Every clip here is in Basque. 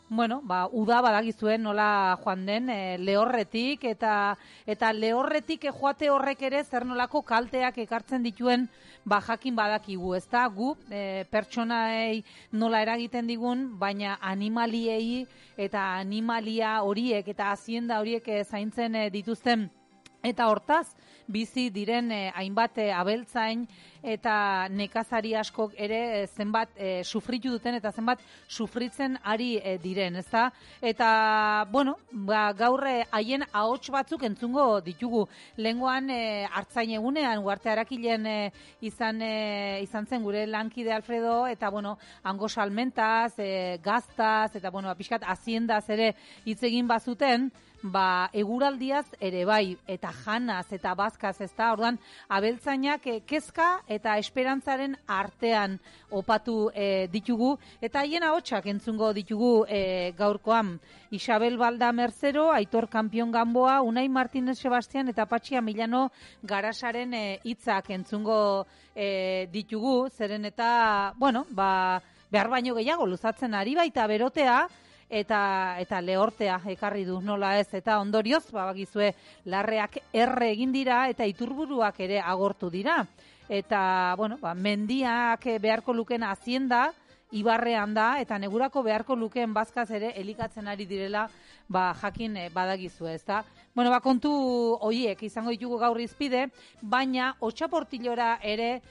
Bueno, uda badagizuen nola joan den lehorretik eta lehorretik joate horrek ere zer nolako kalteak ekartzen dituen jakin badakigu, ezta? Gu pertsonaei nola eragiten digun, baina animaliei eta animalia horiek eta hazienda horiek zaintzen dituzten eta hortaz bizi diren hainbat abeltzain eta nekazari askok ere zenbat sufritu duten eta zenbat sufritzen ari diren, ezta? Eta, bueno, gaur haien ahots batzuk entzungo ditugu. Lehengoan hartzain egunean, Ugarte Arakilen izan zen gure lankide Alfredo, eta, bueno, hango salmentaz, gaztaz, eta, bueno, pixkat haziendaz ere hitz egin bazuten, eguraldiaz ere bai, eta janaz, eta bazkaz, ezta? Orduan, abeltzainak kezka eta esperantzaren artean opatu ditugu, eta haien ahotsak entzungo ditugu gaurkoan. Isabel Balda Merzero, Aitor Kampion Gamboa, Unai Martínez Sebastian eta Patxia Milano Garasaren hitzak entzungo ditugu, zeren eta, bueno, behar baino gehiago luzatzen ari baita berotea, eta lehortea ekarri du, nola ez, eta ondorioz, bagizue, larreak erre egin dira eta iturburuak ere agortu dira. Eta, bueno, mendiak beharko luken hazienda, ibarrean da, eta negurako beharko lukeen bazkaz ere elikatzen ari direla, jakin badagizue, ezta? Bueno, kontu horiek izango ditugu gaur izpide, baina Otxaportilora ere,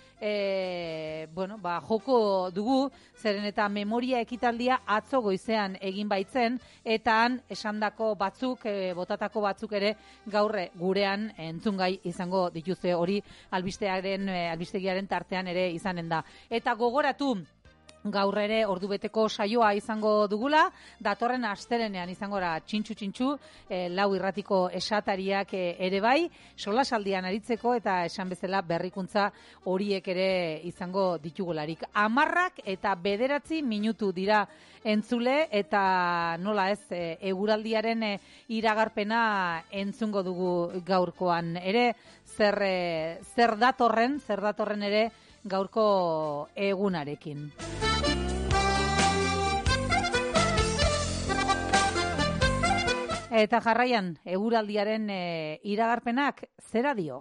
joko dugu, zeren eta memoria ekitaldia atzo goizean egin baitzen, eta han esandako batzuk, botatako batzuk ere gaur gurean entzungai izango dituzte, hori albistegiaren tartean ere izanen da. Eta gogoratu, gaur ere ordubeteko saioa izango dugula, datorren astelenean izangora txintxu, lau irratiko esatariak ere bai, solasaldian aritzeko eta esan bezala berrikuntza horiek ere izango ditugularik. 10 eta 9 minutu dira entzule, eta nola ez, eguraldiaren iragarpena entzungo dugu gaurkoan. Ere, zer datorren ere gaurko egunarekin. Eta jarraian, eguraldiaren iragarpenak zera dio?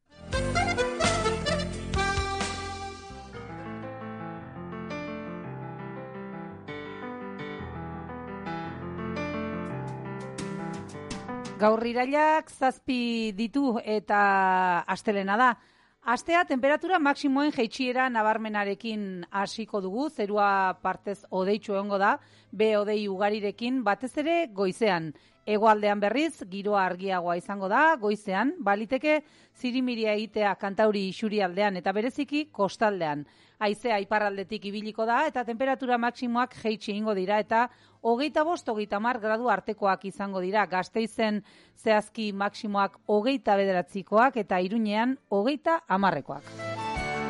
Gaur irailak 7 ditu eta astelena da. Astea temperatura maksimoen jaitsiera nabarmenarekin hasiko dugu, zerua partez hodeitsu egongo da, hodei ugarirekin batez ere goizean. Hegoaldean berriz, giroa argiagoa izango da, goizean, baliteke zirimiria egitea Kantauri isurialdean eta bereziki kostaldean. Haizea iparraldetik ibiliko da eta temperatura maksimoak jaitsi egingo dira eta 25-30 gradu artekoak izango dira. Gasteizen zehazki maksimoak 29koak eta Iruñean 30koak.